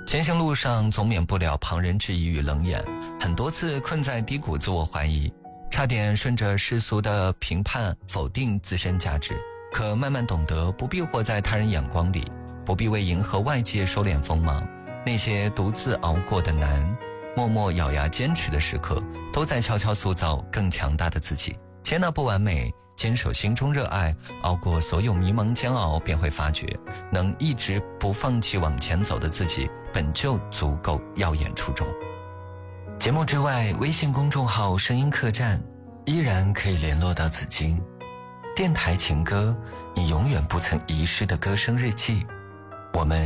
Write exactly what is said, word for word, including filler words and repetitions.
前行路上总免不了旁人质疑与冷眼，很多次困在低谷自我怀疑，差点顺着世俗的评判否定自身价值。可慢慢懂得不必活在他人眼光里，不必为迎合外界收敛锋芒，那些独自熬过的难，默默咬牙坚持的时刻，都在悄悄塑造更强大的自己。接纳不完美，坚守心中热爱，熬过所有迷蒙煎熬，便会发觉能一直不放弃往前走的自己本就足够耀眼出众。节目之外，微信公众号声音客栈依然可以联络到紫金。电台情歌，你永远不曾遗失的歌声日记，我们